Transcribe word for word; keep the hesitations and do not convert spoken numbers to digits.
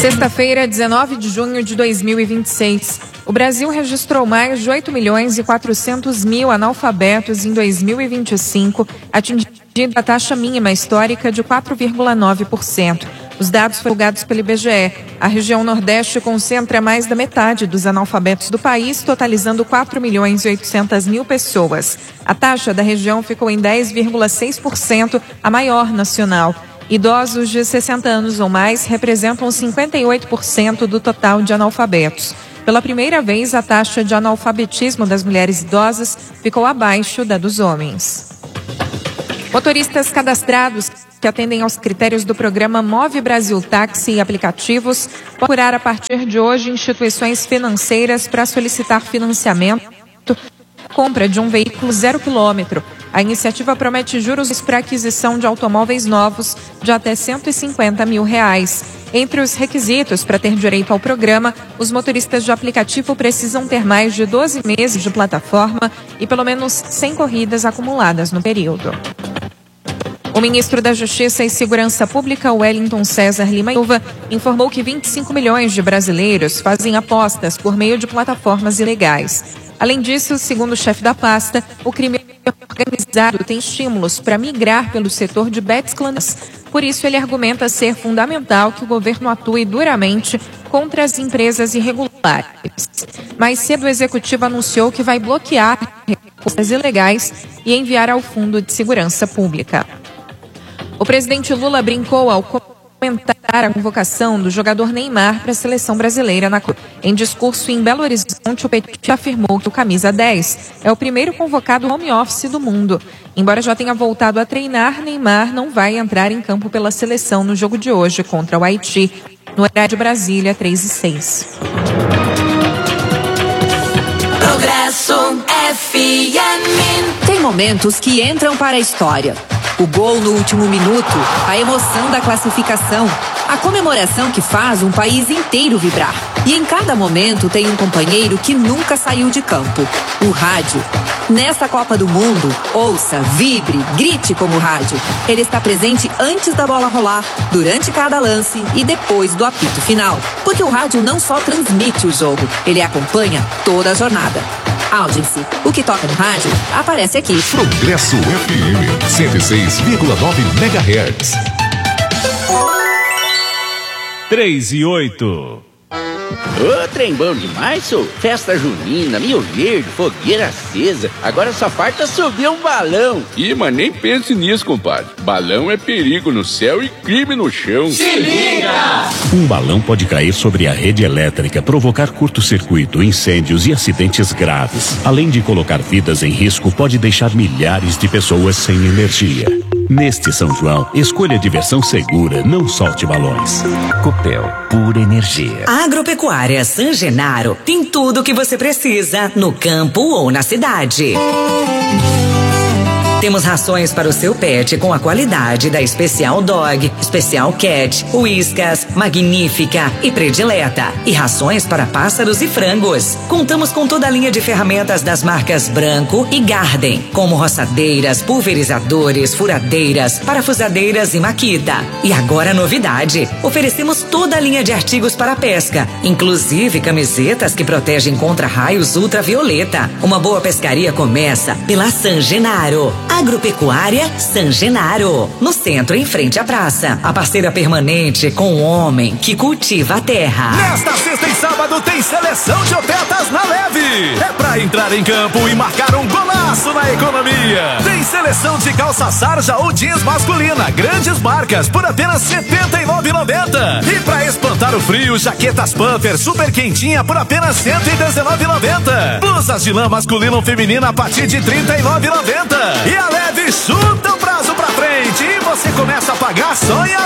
Sexta-feira, dezenove de junho de dois mil e vinte e seis. O Brasil registrou mais de oito milhões e quatrocentos mil analfabetos em dois mil e vinte e cinco, atingindo a taxa mínima histórica de quatro vírgula nove por cento. Os dados foram divulgados pelo I B G E. A região Nordeste concentra mais da metade dos analfabetos do país, totalizando quatro milhões e oitocentas mil pessoas. A taxa da região ficou em dez vírgula seis por cento, a maior nacional. Idosos de sessenta anos ou mais representam cinquenta e oito por cento do total de analfabetos. Pela primeira vez, a taxa de analfabetismo das mulheres idosas ficou abaixo da dos homens. Motoristas cadastrados que atendem aos critérios do programa Move Brasil Táxi e aplicativos podem procurar a partir de hoje instituições financeiras para solicitar financiamento compra de um veículo zero quilômetro. A iniciativa promete juros para aquisição de automóveis novos de até cento e cinquenta mil reais. Entre os requisitos para ter direito ao programa, os motoristas de aplicativo precisam ter mais de doze meses de plataforma e pelo menos cem corridas acumuladas no período. O ministro da Justiça e Segurança Pública, Wellington César Lima Silva, informou que vinte e cinco milhões de brasileiros fazem apostas por meio de plataformas ilegais. Além disso, segundo o chefe da pasta, o crime organizado tem estímulos para migrar pelo setor de bets clandestinos. Por isso, ele argumenta ser fundamental que o governo atue duramente contra as empresas irregulares. Mais cedo, o executivo anunciou que vai bloquear recursos ilegais e enviar ao Fundo de Segurança Pública. O presidente Lula brincou ao comentar a convocação do jogador Neymar para a seleção brasileira. Na... Em discurso em Belo Horizonte, o petista afirmou que o camisa dez é o primeiro convocado home office do mundo. Embora já tenha voltado a treinar, Neymar não vai entrar em campo pela seleção no jogo de hoje contra o Haiti, no horário de Brasília, três e seis. Progresso F M. Tem momentos que entram para a história. O gol no último minuto, a emoção da classificação, a comemoração que faz um país inteiro vibrar. E em cada momento tem um companheiro que nunca saiu de campo, o rádio. Nesta Copa do Mundo, ouça, vibre, grite como o rádio. Ele está presente antes da bola rolar, durante cada lance e depois do apito final. Porque o rádio não só transmite o jogo, ele acompanha toda a jornada. Audience, o que toca no rádio, aparece aqui. Progresso F M, cento e seis vírgula nove megahertz. três e oito. Ô, trem bom demais, sou. Festa junina, Mil Verde, fogueira acesa. Agora só falta subir um balão. Ih, mas nem pense nisso, compadre. Balão é perigo no céu e crime no chão. Se liga! Um balão pode cair sobre a rede elétrica, provocar curto-circuito, incêndios e acidentes graves. Além de colocar vidas em risco, pode deixar milhares de pessoas sem energia. Neste São João, escolha diversão segura, não solte balões. Copel, pura energia. A Agropecuária San Genaro tem tudo o que você precisa, no campo ou na cidade. Temos rações para o seu pet com a qualidade da Especial Dog, Especial Cat, Whiskas, Magnífica e Predileta. E rações para pássaros e frangos. Contamos com toda a linha de ferramentas das marcas Branco e Garden, como roçadeiras, pulverizadores, furadeiras, parafusadeiras e Makita. E agora a novidade, oferecemos toda a linha de artigos para pesca, inclusive camisetas que protegem contra raios ultravioleta. Uma boa pescaria começa pela San Genaro. Agropecuária San Genaro, no centro, em frente à praça. A parceira permanente com o homem que cultiva a terra. Nesta sexta e sábado tem seleção de ofertas na Leve. É pra entrar em campo e marcar um golaço na economia. Tem seleção de calça sarja ou jeans masculina, grandes marcas, por apenas setenta e nove reais e noventa centavos. E pra espantar o frio, jaquetas puffer super quentinha por apenas cento e dezenove reais e noventa centavos. Blusas de lã masculina ou feminina a partir de trinta e nove reais e noventa centavos. E a Leve chuta o prazo pra frente e você começa a pagar só em